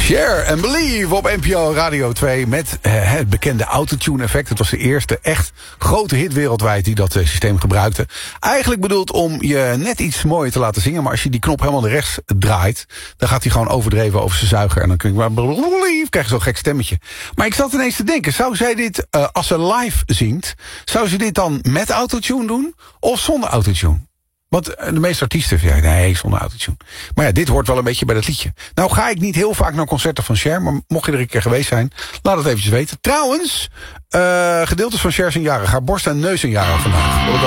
Share and Believe op NPO Radio 2 met het bekende autotune effect. Het was de eerste echt grote hit wereldwijd die dat systeem gebruikte. Eigenlijk bedoeld om je net iets mooier te laten zingen, maar als je die knop helemaal naar rechts draait, dan gaat hij gewoon overdreven over zijn zuiger en dan krijg je zo'n gek stemmetje. Maar ik zat ineens te denken, zou zij dit, als ze live zingt, zou ze dit dan met autotune doen of zonder autotune? Want de meeste artiesten zeggen, nee, zonder autotune. Maar ja, dit hoort wel een beetje bij dat liedje. Nou ga ik niet heel vaak naar concerten van Cher, maar mocht je er een keer geweest zijn, laat het eventjes weten. Trouwens, gedeeltes van Cher zijn jarig. Haar borst en neus zijn jarig vandaag.